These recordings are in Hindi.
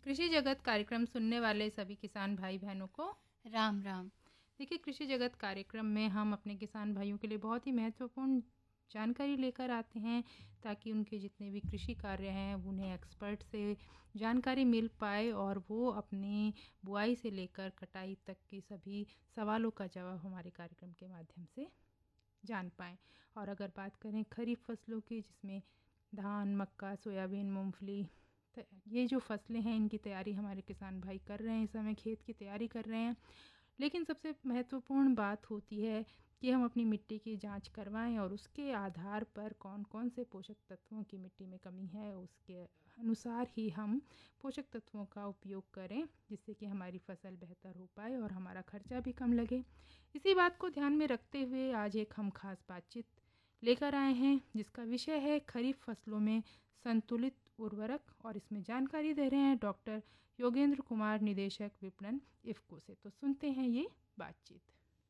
कृषि जगत कार्यक्रम सुनने वाले सभी किसान भाई बहनों को राम राम। देखिए, कृषि जगत कार्यक्रम में हम अपने किसान भाइयों के लिए बहुत ही महत्वपूर्ण जानकारी लेकर आते हैं ताकि उनके जितने भी कृषि कार्य हैं उन्हें एक्सपर्ट से जानकारी मिल पाए और वो अपनी बुआई से लेकर कटाई तक की सभी सवालों का जवाब हमारे कार्यक्रम के माध्यम से जान पाएँ। और अगर बात करें खरीफ फसलों की, जिसमें धान, मक्का, सोयाबीन, मूंगफली, ये जो फसलें हैं इनकी तैयारी हमारे किसान भाई कर रहे हैं, इस समय खेत की तैयारी कर रहे हैं। लेकिन सबसे महत्वपूर्ण बात होती है कि हम अपनी मिट्टी की जांच करवाएं और उसके आधार पर कौन कौन से पोषक तत्वों की मिट्टी में कमी है उसके अनुसार ही हम पोषक तत्वों का उपयोग करें, जिससे कि हमारी फसल बेहतर हो पाए और हमारा खर्चा भी कम लगे। इसी बात को ध्यान में रखते हुए आज एक हम खास बातचीत लेकर आए हैं जिसका विषय है खरीफ फसलों में संतुलित उर्वरक, और इसमें जानकारी दे रहे हैं डॉक्टर योगेंद्र कुमार, निदेशक विपणन इफ्को से। तो सुनते हैं ये बातचीत।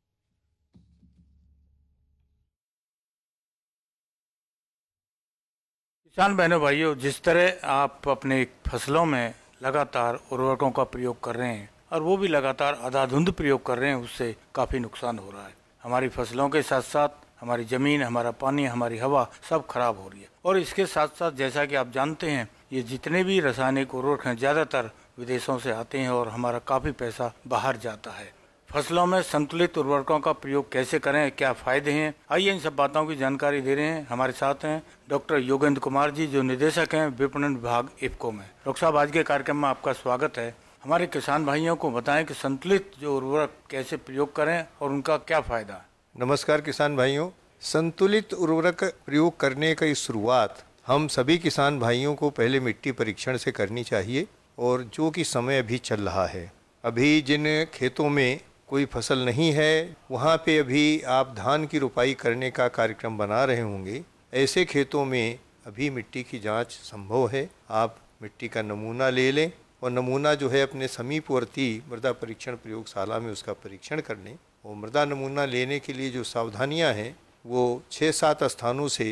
किसान बहनों भाइयों, जिस तरह आप अपने फसलों में लगातार उर्वरकों का प्रयोग कर रहे हैं और वो भी लगातार अंधाधुंध प्रयोग कर रहे हैं, उससे काफ़ी नुकसान हो रहा है। हमारी फसलों के साथ साथ हमारी ज़मीन, हमारा पानी, हमारी हवा सब खराब हो रही है। और इसके साथ साथ जैसा कि आप जानते हैं, ये जितने भी रासायनिक उर्वरक हैं ज़्यादातर विदेशों से आते हैं और हमारा काफ़ी पैसा बाहर जाता है। फसलों में संतुलित उर्वरकों का प्रयोग कैसे करें, क्या फायदे हैं, आइए इन सब बातों की जानकारी दे रहे हैं। हमारे साथ हैं डॉक्टर योगेंद्र कुमार जी, जो निदेशक हैं विपणन विभाग इफ्को में। डॉक्टर साहब, आज के कार्यक्रम में आपका स्वागत है। हमारे किसान भाइयों को बताएं कि संतुलित जो उर्वरक कैसे प्रयोग करें और उनका क्या फायदा है। नमस्कार किसान भाइयों। संतुलित उर्वरक प्रयोग करने की शुरुआत हम सभी किसान भाइयों को पहले मिट्टी परीक्षण से करनी चाहिए, और जो कि समय अभी चल रहा है। अभी जिन खेतों में कोई फसल नहीं है, वहाँ पे अभी आप धान की रुपाई करने का कार्यक्रम बना रहे होंगे। ऐसे खेतों में अभी मिट्टी की जांच संभव है। आप मिट्टी का नमूना ले लें और नमूना जो है अपने समीपवर्ती मृदा परीक्षण प्रयोगशाला में उसका परीक्षण कर लें। और मृदा नमूना लेने के लिए जो सावधानियां हैं वो 6-7 स्थानों से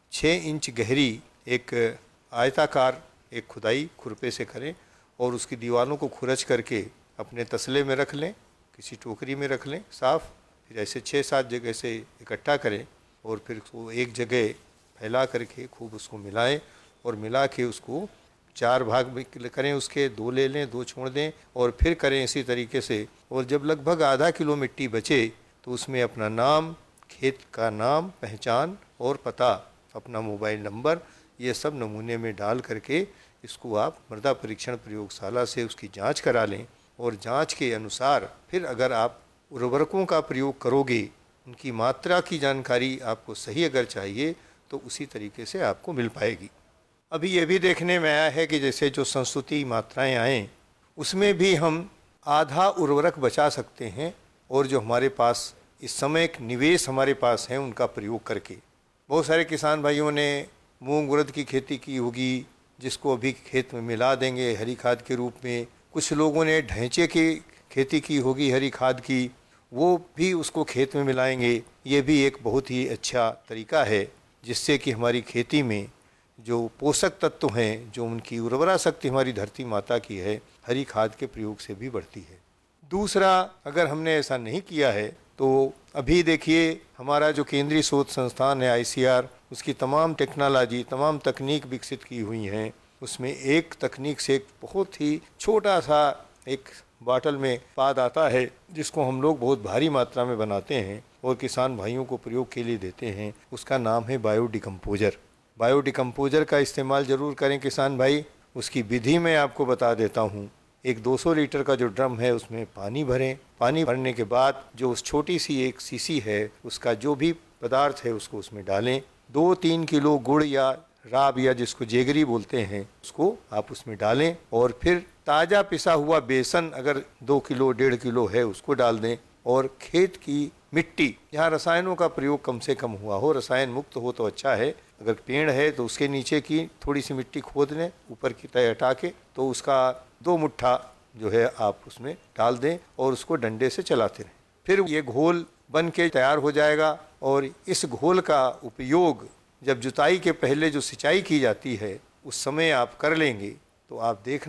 6 इंच गहरी एक आयताकार एक खुदाई खुरपे से करें और उसकी दीवारों को खुरच करके अपने तसले में रख लें, किसी टोकरी में रख लें साफ। फिर ऐसे 6-7 जगह से इकट्ठा करें और फिर उसको एक जगह फैला करके खूब उसको मिलाएं और मिला के उसको 4 भाग करें, उसके 2 ले लें, 2 छोड़ दें और फिर करें इसी तरीके से। और जब लगभग आधा किलो मिट्टी बचे तो उसमें अपना नाम, खेत का नाम, पहचान और पता, अपना मोबाइल नंबर, ये सब नमूने में डाल करके इसको आप मृदा परीक्षण प्रयोगशाला से उसकी जांच करा लें। और जांच के अनुसार फिर अगर आप उर्वरकों का प्रयोग करोगे, उनकी मात्रा की जानकारी आपको सही अगर चाहिए तो उसी तरीके से आपको मिल पाएगी। अभी ये भी देखने में आया है कि जैसे जो संस्तुति मात्राएं आएँ उसमें भी हम आधा उर्वरक बचा सकते हैं, और जो हमारे पास इस समय एक निवेश हमारे पास है उनका प्रयोग करके। बहुत सारे किसान भाइयों ने मूंग उड़द की खेती की होगी, जिसको अभी खेत में मिला देंगे हरी खाद के रूप में। कुछ लोगों ने ढैंचे की खेती की होगी हरी खाद की, वो भी उसको खेत में मिलाएंगे। ये भी एक बहुत ही अच्छा तरीका है जिससे कि हमारी खेती में जो पोषक तत्व हैं, जो उनकी उर्वरा शक्ति हमारी धरती माता की है, हरी खाद के प्रयोग से भी बढ़ती है। दूसरा, अगर हमने ऐसा नहीं किया है तो अभी देखिए हमारा जो केंद्रीय शोध संस्थान है ICR, उसकी तमाम टेक्नोलॉजी, तमाम तकनीक विकसित की हुई हैं। उसमें एक तकनीक से एक बहुत ही छोटा सा एक बाटल में पाद आता है जिसको हम लोग बहुत भारी मात्रा में बनाते हैं और किसान भाइयों को प्रयोग के लिए देते हैं। उसका नाम है बायोडिकम्पोजर। बायोडिकम्पोजर का इस्तेमाल ज़रूर करें किसान भाई। उसकी विधि मैं आपको बता देता हूँ। एक 200 लीटर का जो ड्रम है उसमें पानी भरें। पानी भरने के बाद जो उस छोटी सी एक सीसी है उसका जो भी पदार्थ है उसको उसमें डालें। 2-3 किलो गुड़ या राब या जिसको जेगरी बोलते हैं उसको आप उसमें डालें, और फिर ताज़ा पिसा हुआ बेसन अगर 2 किलो 1.5 किलो है उसको डाल दें। और खेत की मिट्टी जहाँ रसायनों का प्रयोग कम से कम हुआ हो, रसायन मुक्त हो तो अच्छा है। अगर पेड़ है तो उसके नीचे की थोड़ी सी मिट्टी खोद लें, ऊपर की तय हटा के, तो उसका 2 मुट्ठा जो है आप उसमें डाल दें और उसको डंडे से चलाते रहें। फिर ये घोल बन के तैयार हो जाएगा। और इस घोल का उपयोग जब जुताई के पहले जो सिंचाई की जाती है उस समय आप कर लेंगे तो आप देखना